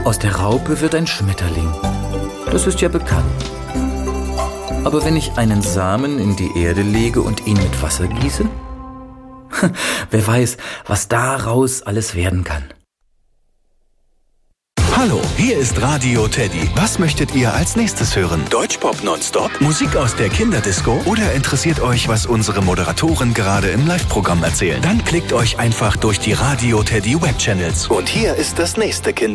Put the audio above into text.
Aus der Raupe wird ein Schmetterling. Das ist ja bekannt. Aber wenn ich einen Samen in die Erde lege und ihn mit Wasser gieße? Wer weiß, was daraus alles werden kann. Hallo, hier ist Radio Teddy. Was möchtet ihr als nächstes hören? Deutschpop nonstop? Musik aus der Kinderdisco? Oder interessiert euch, was unsere Moderatoren gerade im Live-Programm erzählen? Dann klickt euch einfach durch die Radio Teddy Webchannels. Und hier ist das nächste